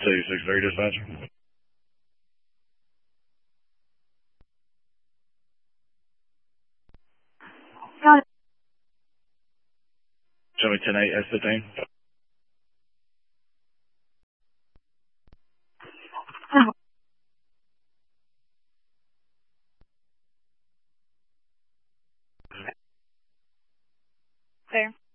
86 dispatcher. Got it. Show me 10-8 S15. Oh. There.